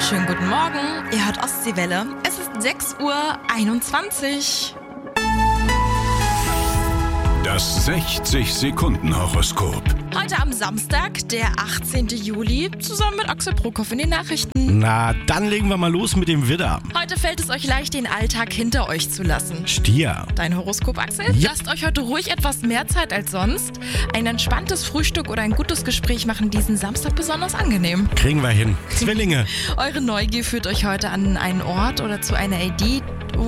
wunderschönen guten Morgen. Ihr hört Ostseewelle. Es ist 6:21 Uhr. Das 60-Sekunden-Horoskop. Heute am Samstag, der 18. Juli, zusammen mit Axel Brockhoff in den Nachrichten. Na, dann legen wir mal los mit dem Widder. Heute fällt es euch leicht, den Alltag hinter euch zu lassen. Stier. Dein Horoskop, Axel? Ja. Lasst euch heute ruhig etwas mehr Zeit als sonst. Ein entspanntes Frühstück oder ein gutes Gespräch machen diesen Samstag besonders angenehm. Kriegen wir hin. Zwillinge. Eure Neugier führt euch heute an einen Ort oder zu einer Idee,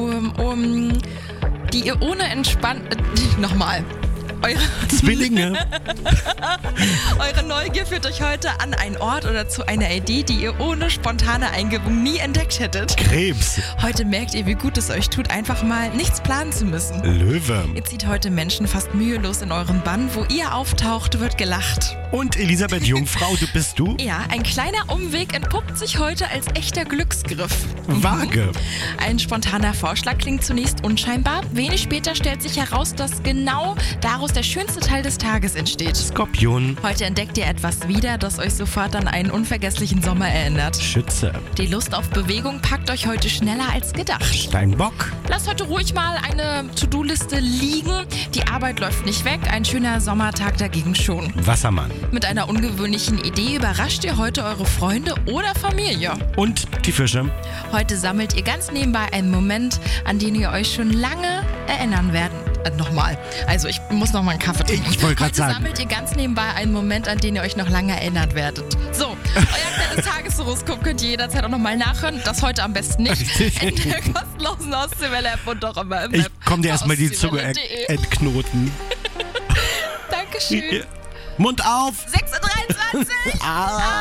die ihr ohne nochmal. Zwillinge. Eure Neugier führt euch heute an einen Ort oder zu einer Idee, die ihr ohne spontane Eingebung nie entdeckt hättet. Krebs. Heute merkt ihr, wie gut es euch tut, einfach mal nichts planen zu müssen. Löwe. Ihr zieht heute Menschen fast mühelos in euren Bann. Wo ihr auftaucht, wird gelacht. Und Elisabeth Jungfrau, du bist du? Ja, ein kleiner Umweg entpuppt sich heute als echter Glücksgriff. Waage. Ein spontaner Vorschlag klingt zunächst unscheinbar. Wenig später stellt sich heraus, dass genau daraus der schönste Teil des Tages entsteht. Skorpion. Heute entdeckt ihr etwas wieder, das euch sofort an einen unvergesslichen Sommer erinnert. Schütze. Die Lust auf Bewegung packt euch heute schneller als gedacht. Steinbock. Lasst heute ruhig mal eine To-Do-Liste liegen. Die Arbeit läuft nicht weg, ein schöner Sommertag dagegen schon. Wassermann. Mit einer ungewöhnlichen Idee überrascht ihr heute eure Freunde oder Familie. Und die Fische. Heute sammelt ihr ganz nebenbei einen Moment, an den ihr euch schon lange erinnern werdet. Nochmal. Also ich muss noch mal einen Kaffee trinken. Ich wollte gerade Heute sagen. sammelt ihr ganz nebenbei einen Moment, an den ihr euch noch lange erinnern werdet. So, euer kleines Tageshoroskop könnt ihr jederzeit auch nochmal nachhören. Das heute am besten nicht. In der kostenlosen Ostseewelle-App und auch immer im Ich Web. komm dir erstmal die Zunge ostseewelle.de. entknoten. Dankeschön. Mund auf! 6:23 Uhr.